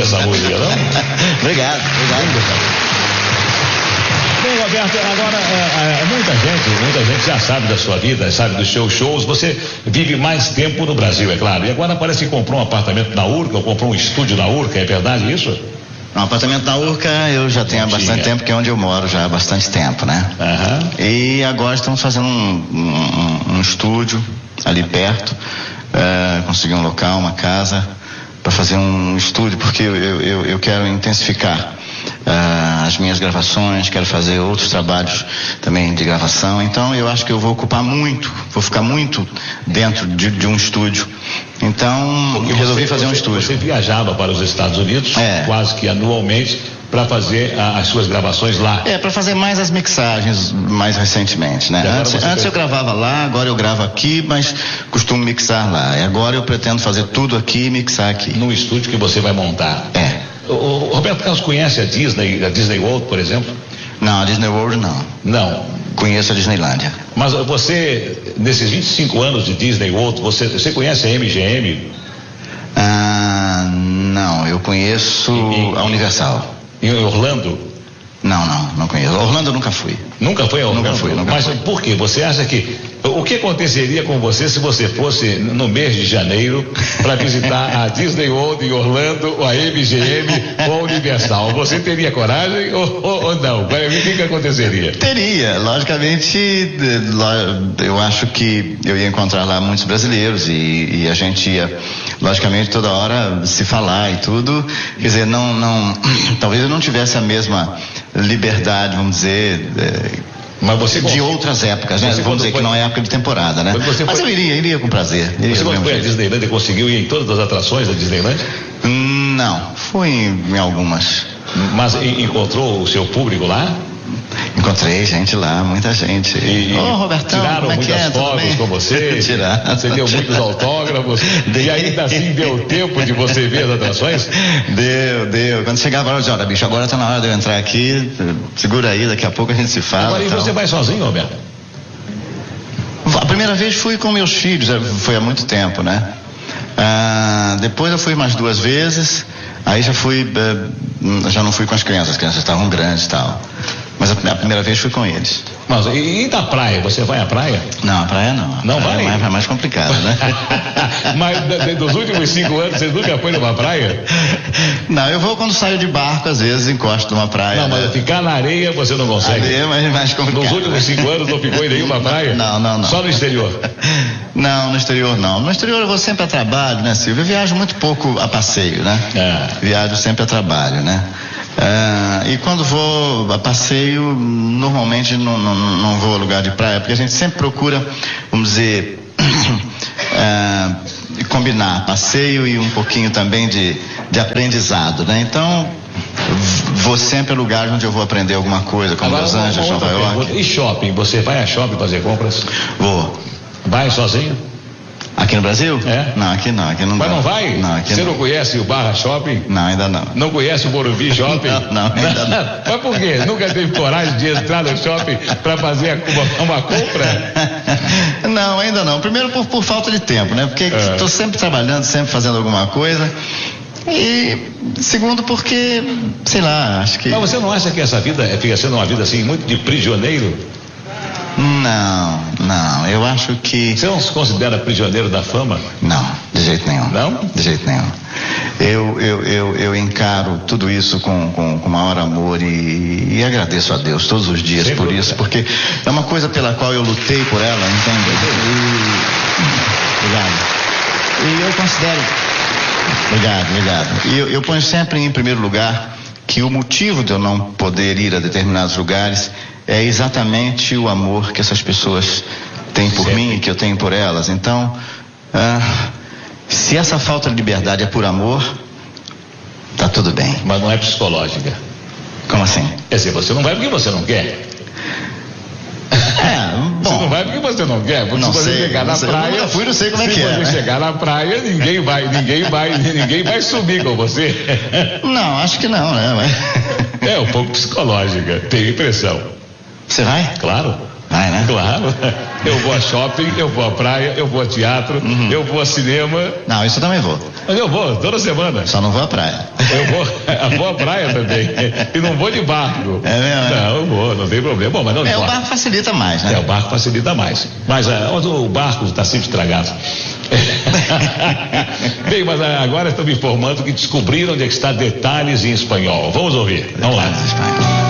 essa música, não? Obrigado. Bem, Roberto, agora muita gente já sabe da sua vida, sabe dos seus shows. Você vive mais tempo no Brasil, é claro. E agora parece que comprou um apartamento na Urca, ou comprou um estúdio na Urca, é verdade isso? Um apartamento na Urca eu já tenho há bastante tempo, que é onde eu moro já há bastante tempo, né? E agora estamos fazendo um estúdio ali perto, consegui um local, uma casa para fazer um estúdio, porque eu quero intensificar as minhas gravações, quero fazer outros trabalhos também de gravação, então eu acho que eu vou ficar muito dentro de um estúdio. Então eu resolvi fazer um estúdio. Você viajava para os Estados Unidos quase que anualmente para fazer as suas gravações lá. Para fazer mais as mixagens mais recentemente, né? Antes eu gravava lá, agora eu gravo aqui, mas costumo mixar lá. E agora eu pretendo fazer tudo aqui e mixar aqui. No estúdio que você vai montar. O Roberto Carlos conhece a Disney World, por exemplo? Não, a Disney World não. Não. Conheço a Disneylândia. Mas você, nesses 25 anos de Disney World, você conhece a MGM? Não, eu conheço a Universal. Em Orlando? Não conheço. Orlando eu nunca fui. Nunca foi a Orlando? Nunca fui. Mas por quê? Você acha que... O que aconteceria com você se você fosse no mês de janeiro para visitar a Disney World em Orlando, ou a MGM ou a Universal? Você teria coragem ou não? O que aconteceria? Teria, logicamente. Eu acho que eu ia encontrar lá muitos brasileiros e a gente ia, logicamente, toda hora se falar e tudo. Quer dizer, talvez eu não tivesse a mesma liberdade, vamos dizer, mas você de outras épocas, né? Vamos dizer que não é época de temporada, né? Mas eu iria com prazer. Você quando foi à Disneylandia, conseguiu ir em todas as atrações da Disneylandia? Não, fui em algumas. Mas encontrou o seu público lá? Encontrei gente lá, muita gente. Robertão, tiraram muitas fotos com você? Tiraram. Você deu muitos autógrafos? E ainda assim deu tempo de você ver as atrações? Deu. Quando chegava a hora, eu disse, olha, bicho, agora tá na hora de eu entrar aqui, segura aí, daqui a pouco a gente se fala. Agora, e você vai sozinho, Roberto? A primeira vez fui com meus filhos, foi há muito tempo, né? Depois eu fui mais 2 vezes, aí já não fui com as crianças estavam grandes e tal. Mas a primeira vez fui com eles. Mas e da praia? Você vai à praia? Não, a praia não. Não vai? É mais complicado, né? Mas dos últimos 5 anos você nunca foi numa praia? Não, eu vou quando saio de barco, às vezes encosto numa praia. Não, mas ficar na areia você não consegue. Areia é mais complicado. Nos últimos 5 anos não ficou em nenhuma praia? Não. Só no exterior? Não, no exterior não. No exterior eu vou sempre a trabalho, né, Silvio? Eu viajo muito pouco a passeio, né? Viajo sempre a trabalho, né? E quando vou a passeio, normalmente não vou a lugar de praia, porque a gente sempre procura, vamos dizer, combinar passeio e um pouquinho também de aprendizado, né? Então, vou sempre a lugares onde eu vou aprender alguma coisa, como Los Angeles, Nova York. E shopping? Você vai a shopping fazer compras? Vou. Vai sozinho? Aqui no Brasil? Não, aqui não. Mas não vai? Não, aqui Você não conhece o Barra Shopping? Não, ainda não. Não conhece o Morumbi Shopping? Não, ainda não. Mas por quê? Nunca teve coragem de entrar no shopping para fazer uma compra? Não, ainda não. Primeiro por falta de tempo, né? Porque estou sempre trabalhando, sempre fazendo alguma coisa. E segundo porque, sei lá, acho que... Mas você não acha que essa vida fica sendo uma vida assim, muito de prisioneiro? Não, eu acho que... Você não se considera prisioneiro da fama? Não, de jeito nenhum. Não? De jeito nenhum. Eu encaro tudo isso com maior amor e agradeço a Deus todos os dias por isso, porque é uma coisa pela qual eu lutei por ela, entende? Obrigado. E eu considero... Obrigado. E eu ponho sempre em primeiro lugar que o motivo de eu não poder ir a determinados lugares é exatamente o amor que essas pessoas têm por mim e que eu tenho por elas. Então, se essa falta de liberdade é por amor, tá tudo bem. Mas não é psicológica. Como assim? Quer dizer, você não vai porque você não quer. Bom. Você não vai porque você não quer. Porque não se você sei, chegar na praia. Eu fui, não sei como é que é. Se você chegar na praia, ninguém vai subir com você. Não, acho que não, né? É um pouco psicológica, tenho impressão. Você vai? Claro. Vai, né? Claro. eu vou a shopping, eu vou à praia, eu vou a teatro, eu vou a cinema. Não, isso eu também vou. Mas eu vou toda semana. Só não vou à praia. Eu vou à praia também. E não vou de barco. É mesmo? Não, eu vou, não tem problema. Bom, mas não o barco facilita mais, né? O barco facilita mais. Mas o barco está sempre estragado. Bem, mas agora estão me informando que descobriram onde é que está Detalhes em Espanhol. Vamos ouvir. Vamos lá.